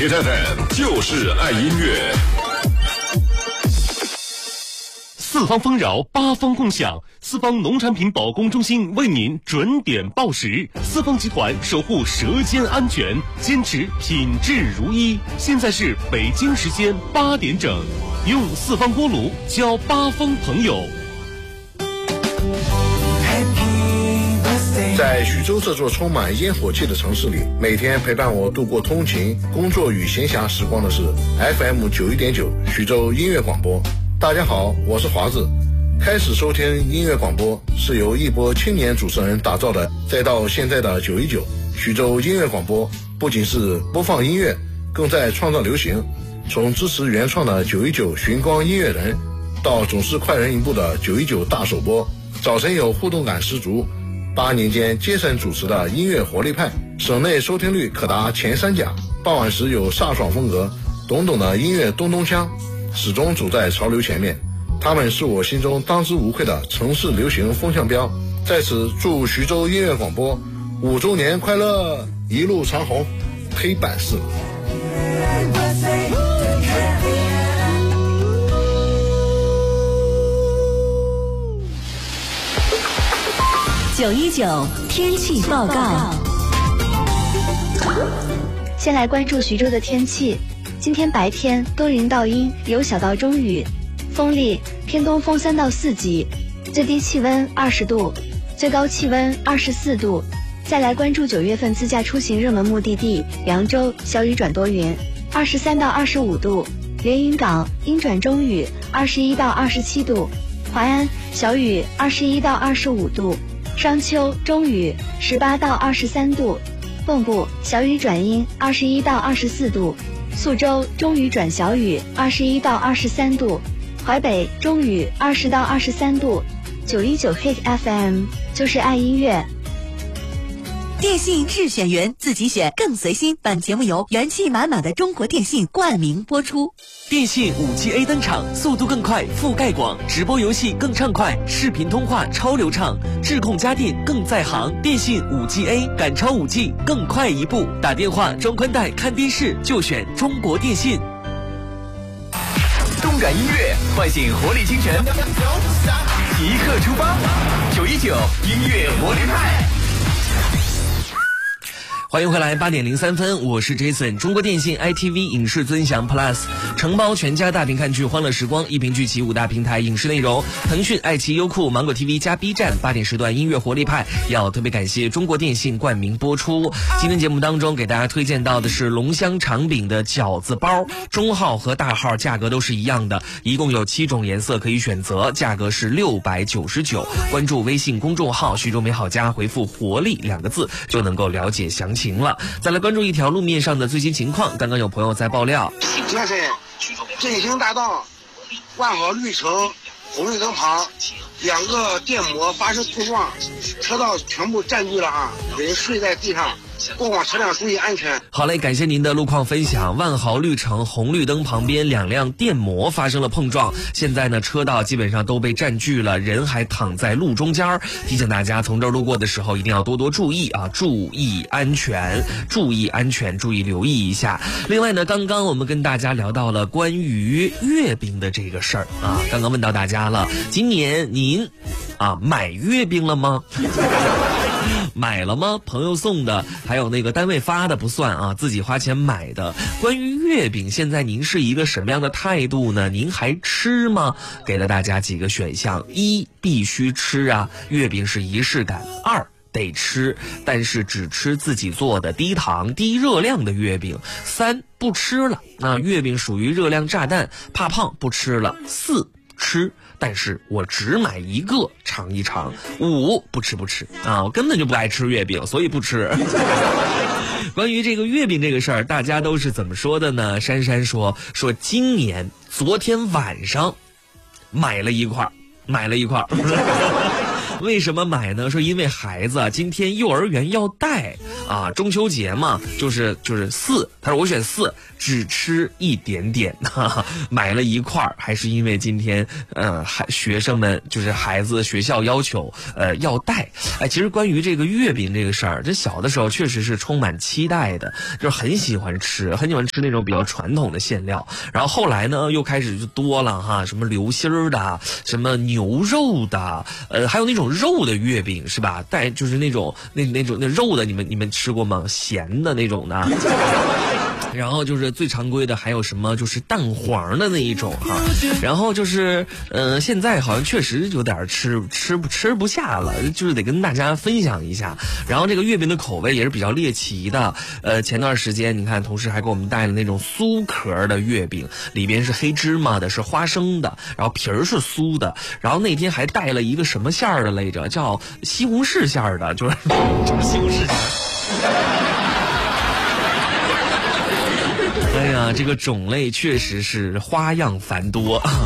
Hit FM 就是爱音乐。四方丰饶，八方共享。四方农产品保供中心为您准点报时。四方集团守护舌尖安全，坚持品质如一。现在是北京时间8点整，用四方锅炉交八方朋友。 在徐州这座充满烟火气的城市里，每天陪伴我度过通勤、工作与闲暇时光的是 FM 91.9徐州音乐广播。大家好，我是华子。开始收听音乐广播是由一波青年主持人打造的，再到现在的919徐州音乐广播，不仅是播放音乐，更在创造流行。从支持原创的919寻光音乐人，到总是快人一步的919大首播，早晨有互动感十足。8年间接神主持的音乐活力派，省内收听率可达前3甲。傍晚时有飒爽风格，懂的音乐咚咚锵，始终走在潮流前面。他们是我心中当之无愧的城市流行风向标。在此祝徐州音乐广播5周年快乐，一路长虹，黑板式。 919天气报告。 先来关注徐州的天气。今天白天多云到阴，有小到中雨，风力偏东风3到4级，最低气温20度，最高气温24度。再来关注9月份自驾出行热门目的地扬州，小雨转多云，23到25度；连云港阴转中雨，21到27度；淮安小雨，21到25度；商丘中雨，18到23度；蚌埠小雨转阴，21到24度；宿州中雨转小雨，21到23度；淮北中雨20到23度。919 Hit FM 就是爱音乐。 电信日选员自己选更随心。本节目由元气满满的中国电信冠名播出。 电信 5G A 登场，速度更快，覆盖广，直播游戏更畅快，视频通话超流畅，智控家电更在行。电信 5G A 赶超 5G， 更快一步。打电话、装宽带、看电视就选中国电信。 动感音乐，唤醒活力清泉，即刻出发！919音乐活力派。 欢迎回来，8点03分，我是 Jason。中国电信 ITV 影视尊享 Plus 承包全家大屏看剧欢乐时光，一屏聚齐5大平台影视内容，腾讯、爱奇艺、优酷、芒果 TV 加 B 站。8点时段音乐活力派要特别感谢中国电信冠名播出。今天节目当中给大家推荐到的是龙香肠饼的饺子包，中号和大号价格都是一样的，一共有7种颜色可以选择，价格是699。关注微信公众号徐州美好家，回复活力2个字就能够了解详情了。再来关注一条路面上的最新情况，刚刚有朋友在爆料， 现在振兴大道万好绿城红绿灯旁2个电摩发生碰撞，车道全部占据了啊，人睡在地上，过往车辆注意安全。 好嘞，感谢您的路况分享。万豪绿城红绿灯旁边2辆电摩发生了碰撞，现在呢车道基本上都被占据了，人还躺在路中间。提醒大家从这儿路过的时候一定要多多注意啊，注意安全，注意安全，注意留意一下。另外呢，刚刚我们跟大家聊到了关于月饼的这个事儿啊，刚刚问到大家了，今年您买月饼了吗？买了吗？朋友送的，还有那个单位发的不算啊，自己花钱买的。关于月饼，现在您是一个什么样的态度呢？您还吃吗？给了大家几个选项：1必须吃啊，月饼是仪式感；2得吃，但是只吃自己做的低糖低热量的月饼；3不吃了，那月饼属于热量炸弹，怕胖不吃了；4吃，但是我只买1个尝一尝；5不吃啊，我根本就不爱吃月饼，所以不吃。关于这个月饼这个事儿，大家都是怎么说的呢？珊珊说今年昨天晚上买了一块为什么买呢？说因为孩子今天幼儿园要带啊，中秋节嘛，就是4，他说我选4，只吃一点点，买了一块，还是因为今天学生们就是孩子学校要求要带。其实关于这个月饼这个事儿，这小的时候确实是充满期待的，就是很喜欢吃那种比较传统的馅料。然后后来呢，又开始就多了哈，什么流心儿的，什么牛肉的，还有那种肉的月饼是吧？就是那种肉的，你们吃过吗？咸的那种的。然后就是最常规的还有什么就是蛋黄的那一种哈，然后就是现在好像确实有点吃不下了，就是得跟大家分享一下。然后这个月饼的口味也是比较猎奇的，前段时间你看同事还给我们带了那种酥壳的月饼，里边是黑芝麻的，是花生的，然后皮儿是酥的，然后那天还带了一个什么馅儿的来着，叫西红柿馅儿的，就是西红柿馅儿。哎呀，这个种类确实是花样繁多。